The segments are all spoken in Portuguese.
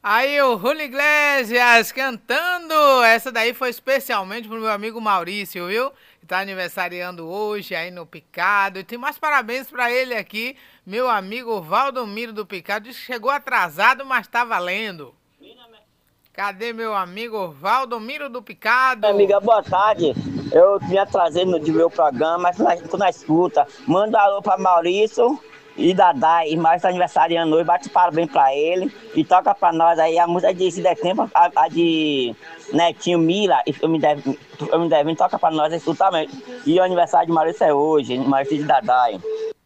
Aí o Julio Iglesias cantando. Essa daí foi especialmente pro meu amigo Maurício, viu? Que tá aniversariando hoje aí no Picado. E tem mais parabéns pra ele aqui, meu amigo Valdomiro do Picado. Diz que chegou atrasado, mas tá valendo. Cadê meu amigo Valdomiro do Minha Picado? amiga, boa tarde. Eu tinha trazido de meu programa, mas tô na escuta. Manda um alô pra Maurício e Dadai, mas tá aniversariando hoje, bate parabéns pra ele. E toca pra nós aí a música de Se Der Tempo, a de Netinho Mila, e eu me devendo, toca pra nós, escuta mesmo. E o aniversário de Maurício é hoje, Maurício e Dadai.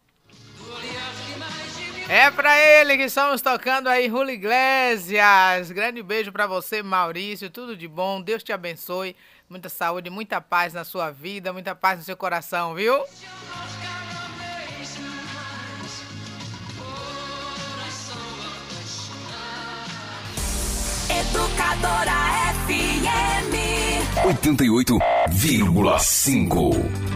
É pra ele que estamos tocando aí, Julio Iglesias. Grande beijo pra você, Maurício. Tudo de bom. Deus te abençoe. Muita saúde, muita paz na sua vida, muita paz no seu coração, viu? Educadora FM 88,5.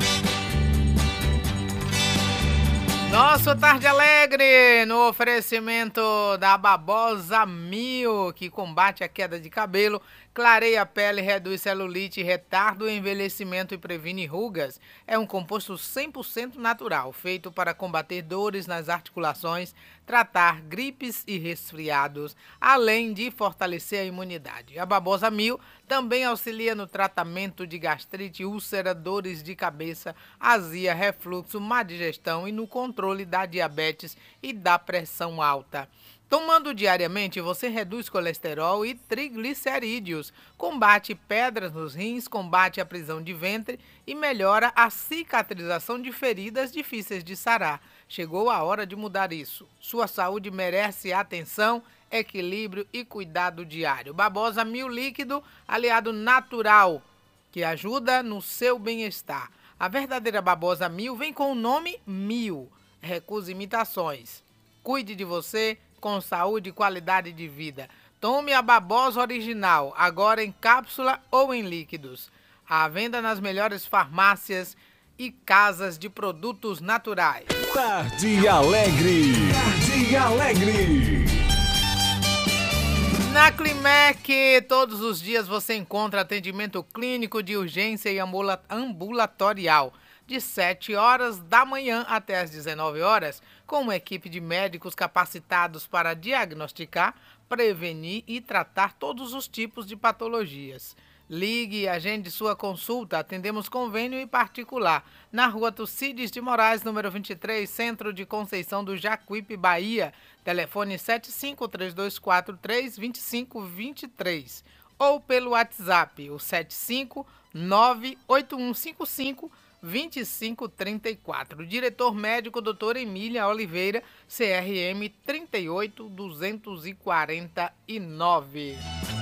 Nosso Tarde Alegre, no oferecimento da Babosa Mil, que combate a queda de cabelo, clareia a pele, reduz celulite, retarda o envelhecimento e previne rugas. É um composto 100% natural, feito para combater dores nas articulações, tratar gripes e resfriados, além de fortalecer a imunidade. A Babosa Mil também auxilia no tratamento de gastrite, úlcera, dores de cabeça, azia, refluxo, má digestão e no controle da diabetes e da pressão alta. Tomando diariamente, você reduz colesterol e triglicerídeos, combate pedras nos rins, combate a prisão de ventre e melhora a cicatrização de feridas difíceis de sarar. Chegou a hora de mudar isso. Sua saúde merece atenção, equilíbrio e cuidado diário. Babosa Mil Líquido, aliado natural, que ajuda no seu bem-estar. A verdadeira Babosa Mil vem com o nome Mil. Recuse imitações. Cuide de você com saúde e qualidade de vida. Tome a Babosa original, agora em cápsula ou em líquidos. À venda nas melhores farmácias e casas de produtos naturais. Tarde Alegre. Tarde Alegre. Na Climec, todos os dias você encontra atendimento clínico de urgência e ambulatorial, de 7 horas da manhã até as 19 horas, com uma equipe de médicos capacitados para diagnosticar, prevenir e tratar todos os tipos de patologias. Ligue e agende sua consulta. Atendemos convênio e particular. Na rua Tucídides de Moraes, número 23, Centro de Conceição do Jacuípe, Bahia. Telefone 7532432523. Ou pelo WhatsApp, o 75981552534. Diretor médico Dr. Emília Oliveira, CRM 38249.